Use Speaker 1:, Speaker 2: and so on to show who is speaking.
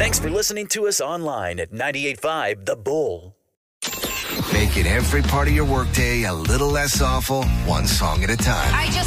Speaker 1: Thanks for listening to us online at 98.5 The Bull.
Speaker 2: Making every part of your workday a little less awful, one song at a time.
Speaker 3: I just